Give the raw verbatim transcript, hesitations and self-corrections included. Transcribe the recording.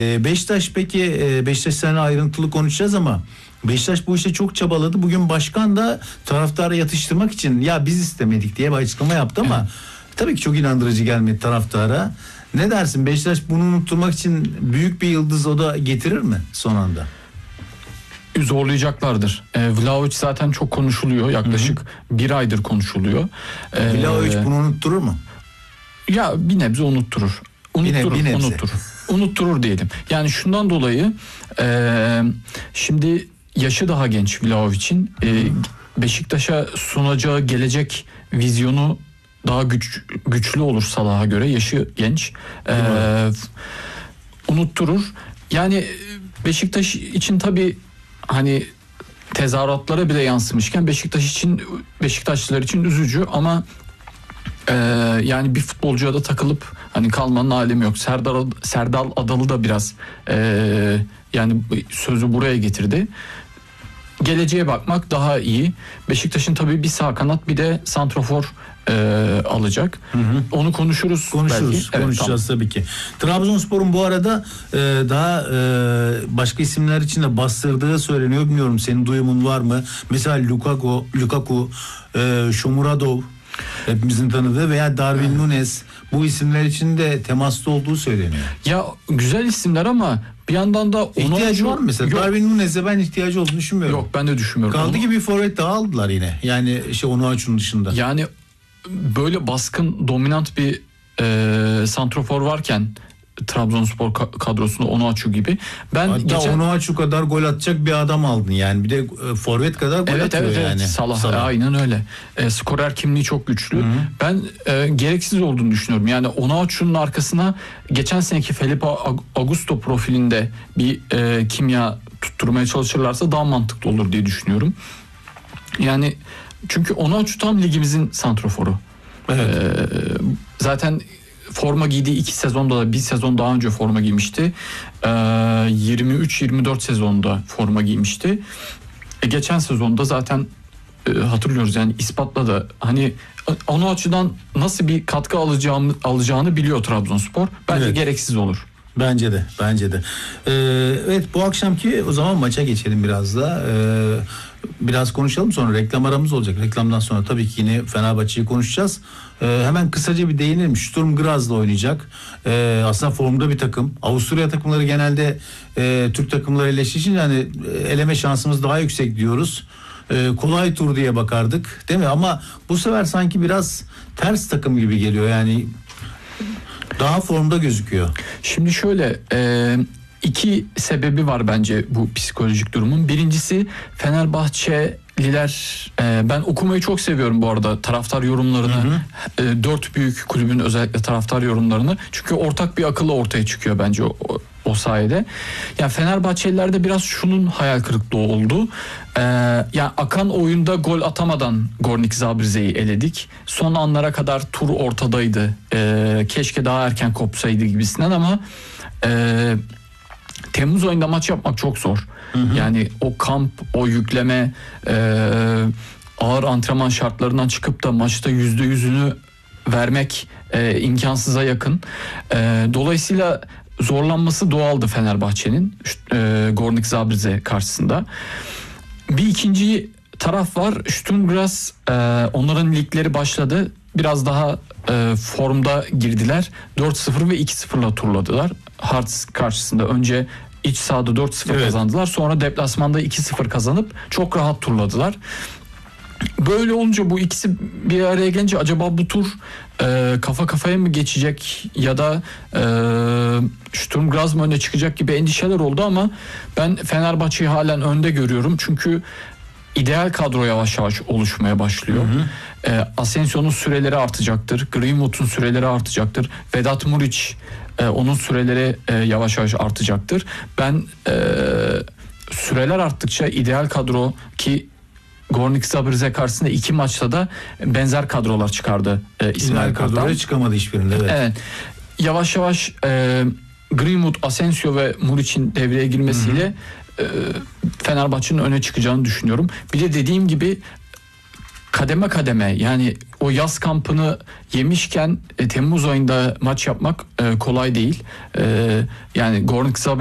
Beşiktaş peki, Beşiktaş seninle ayrıntılı konuşacağız ama Beşiktaş bu işte çok çabaladı. Bugün başkan da taraftarı yatıştırmak için ya biz istemedik diye bir açıklama yaptı ama tabii ki çok inandırıcı gelmedi taraftara. Ne dersin, Beşiktaş bunu unutturmak için büyük bir yıldız o da getirir mi son anda? Zorlayacaklardır. E, Vlahovic zaten çok konuşuluyor. Yaklaşık hı hı. bir aydır konuşuluyor. E, Vlahovic bunu unutturur mu? Ya bir nebze unutturur. Unutturur, bir nebze. unutturur. Unutturur diyelim. Yani şundan dolayı e, şimdi yaşı daha genç Vlahovic'in. E, Beşiktaş'a sunacağı gelecek vizyonu daha güç, güçlü olur Salah'a göre. Yaşı genç. E, unutturur. Yani Beşiktaş için tabii hani tezahüratlara bile yansımışken Beşiktaş için, Beşiktaşlılar için üzücü ama e, yani bir futbolcuya da takılıp hani kalmanın alemi yok. Serdar Serdal Adalı da biraz e, yani sözü buraya getirdi. Geleceğe bakmak daha iyi. Beşiktaş'ın tabii bir sağ kanat bir de santrafor e, alacak. Hı hı. Onu konuşuruz. Konuşuruz. Belki. Konuşacağız, evet, tamam. tabii ki. Trabzonspor'un bu arada e, daha e, başka isimler için de bastırdığı söyleniyor. Bilmiyorum, senin duyumun var mı? Mesela Lukaku, Lukaku, e, Shomurodov hepimizin tanıdığı veya Darwin evet. Nunes, bu isimler için de temaslı olduğu söyleniyor. Ya güzel isimler ama bir yandan da ihtiyacı var mı mesela? Yok. Darwin Nunes'e ben ihtiyacı olduğunu düşünmüyorum. Yok, ben de düşünmüyorum. Kaldı onu... ki bir forvet daha aldılar yine. Yani işte onu açın dışında. Yani böyle baskın, dominant bir e, santrofor varken Trabzonspor kadrosunda Onuachu gibi. Ben hatta geçen... Onuachu kadar gol atacak bir adam aldın yani. Bir de e, forvet kadar gol evet, atıyor evet, yani. Evet, Salah, Salah. Aynen öyle. E, skorer kimliği çok güçlü. Hı-hı. Ben e, gereksiz olduğunu düşünüyorum. Yani Onuachu'nun arkasına geçen seneki Felipe Augusto profilinde bir e, kimya tutturmaya çalışırlarsa daha mantıklı olur diye düşünüyorum. Yani çünkü Onuachu tam ligimizin santroforu. Evet. E, zaten forma giydiği iki sezonda da bir sezon daha önce forma giymişti. Ee, yirmi üç yirmi dört sezonda forma giymişti. E, geçen sezonda zaten e, hatırlıyoruz yani ispatladı. Hani onu açıdan nasıl bir katkı alacağını, alacağını biliyor Trabzonspor. Bence evet. gereksiz olur. Bence de, bence de. Ee, evet, bu akşamki o zaman maça geçelim biraz da. Ee, biraz konuşalım, sonra reklam aramız olacak. Reklamdan sonra tabii ki yine Fenerbahçe'yi konuşacağız. Ee, hemen kısaca bir değinelim. Sturm Graz'la oynayacak. Ee, aslında formda bir takım. Avusturya takımları genelde e, Türk takımlarıyla eşleşince hani eleme şansımız daha yüksek diyoruz. Ee, kolay tur diye bakardık, değil mi? Ama bu sefer sanki biraz ters takım gibi geliyor. Yani daha formda gözüküyor. Şimdi şöyle e, iki sebebi var bence bu psikolojik durumun. Birincisi Fenerbahçeliler, e, ben okumayı çok seviyorum bu arada taraftar yorumlarını. Hı hı. E, dört büyük kulübün özellikle taraftar yorumlarını. Çünkü ortak bir akılla ortaya çıkıyor bence o, o, o sayede. Yani Fenerbahçelilerde biraz şunun hayal kırıklığı oldu. Ee, yani akan oyunda gol atamadan Gornik Zabrize'yi eledik. Son anlara kadar tur ortadaydı. Ee, keşke daha erken kopsaydı gibisinden ama e, Temmuz ayında maç yapmak çok zor. Hı hı. Yani o kamp, o yükleme, e, ağır antrenman şartlarından çıkıp da maçta yüzde yüzünü vermek e, imkansıza yakın. E, dolayısıyla zorlanması doğaldı Fenerbahçe'nin e, Gornik Zabrize karşısında. Bir ikinci taraf var. Sturm Graz, e, onların ligleri başladı. Biraz daha e, formda girdiler. dört sıfır ve iki sıfırla turladılar. Hearts karşısında önce iç sahada dört sıfır evet. kazandılar. Sonra deplasmanda iki sıfır kazanıp çok rahat turladılar. Böyle olunca bu ikisi bir araya gelince acaba bu tur e, kafa kafaya mı geçecek ya da e, Sturm Graz mı öne çıkacak gibi endişeler oldu ama ben Fenerbahçe'yi halen önde görüyorum. Çünkü ideal kadro yavaş yavaş oluşmaya başlıyor. Hı hı. E, Asensio'nun süreleri artacaktır. Greenwood'un süreleri artacaktır. Vedat Muriç e, onun süreleri e, yavaş yavaş artacaktır. Ben e, süreler arttıkça ideal kadro ki Gornik Zabrize karşısında iki maçta da benzer kadrolar çıkardı e, İsmail Kartal. Kadroya çıkamadı hiçbirinde. Evet. Evet. Yavaş yavaş e, Greenwood, Asensio ve Muriç'in devreye girmesiyle e, Fenerbahçe'nin öne çıkacağını düşünüyorum. Bir de dediğim gibi kademe kademe, yani o yaz kampını yemişken e, Temmuz ayında maç yapmak e, kolay değil. E, yani Gornik